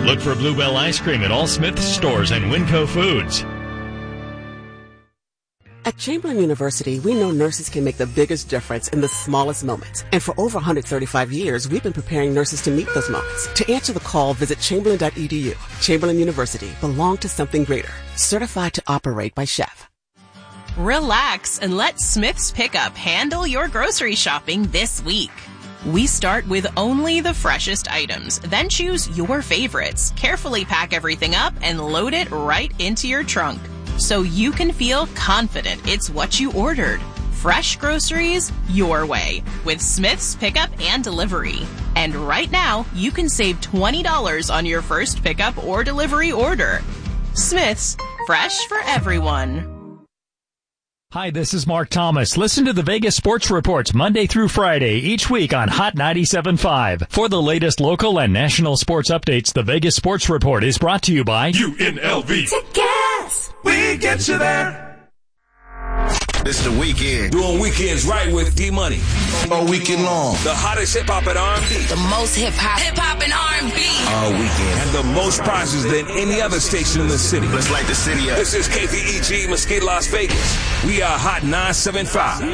Look for Bluebell Ice Cream at all Smith stores and Winco Foods. At Chamberlain University, we know nurses can make the biggest difference in the smallest moments. And for over 135 years, we've been preparing nurses to meet those moments. To answer the call, visit chamberlain.edu. Chamberlain University, belong to something greater. Certified to operate by Chef. Relax and let Smith's Pickup handle your grocery shopping this week. We start with only the freshest items, then choose your favorites, carefully pack everything up, and load it right into your trunk, so you can feel confident it's what you ordered. Fresh groceries your way with Smith's Pickup and Delivery. And right now, you can save $20 on your first pickup or delivery order. Smith's, fresh for everyone. Hi, this is Mark Thomas. Listen to the Vegas Sports Reports Monday through Friday each week on Hot 97.5. For the latest local and national sports updates, the Vegas Sports Report is brought to you by UNLV. To gas. We get you there. This is The Weekend. Doing weekends right with D-Money. All weekend long. The hottest hip-hop and R&B. The most hip-hop and R&B. All weekend. And the most prizes than any other station in the city. Let's light the city up. This is KVEG Mesquite, Las Vegas. We are Hot 975.